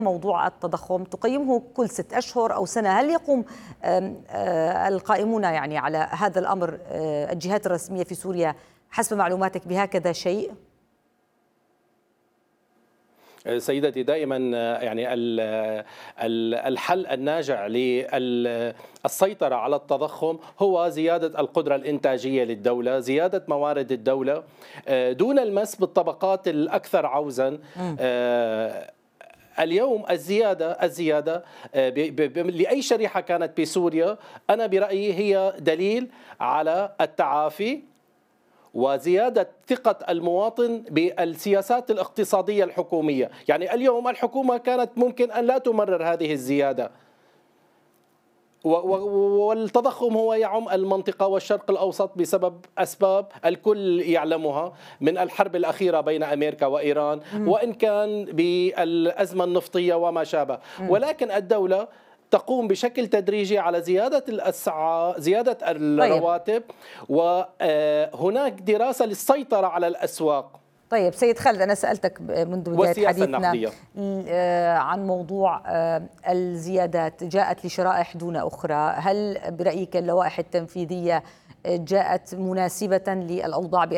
موضوع التضخم تقيمه كل 6 أشهر أو سنة، هل يقوم القائمون يعني على هذا الأمر الجهات الرسمية في سوريا حسب معلوماتك بهكذا شيء؟ سيدتي، دائما يعني الحل الناجع للسيطرة على التضخم هو زيادة القدرة الإنتاجية للدولة، زيادة موارد الدولة دون المس بالطبقات الأكثر عوزا. اليوم الزيادة لأي شريحة كانت بسوريا أنا برأيي هي دليل على التعافي وزيادة ثقة المواطن بالسياسات الاقتصادية الحكومية. يعني اليوم الحكومة كانت ممكن أن لا تمرر هذه الزيادة، والتضخم هو يعم المنطقة والشرق الأوسط بسبب أسباب الكل يعلمها، من الحرب الأخيرة بين أمريكا وإيران وإن كان بالأزمة النفطية وما شابه. ولكن الدولة تقوم بشكل تدريجي على زيادة الأسعار، زيادة الرواتب، وهناك دراسة للسيطرة على الأسواق. طيب سيد خالد، أنا سألتك منذ بداية حديثنا عن موضوع الزيادات جاءت لشرائح دون أخرى، هل برأيك اللوائح التنفيذية جاءت مناسبة للأوضاع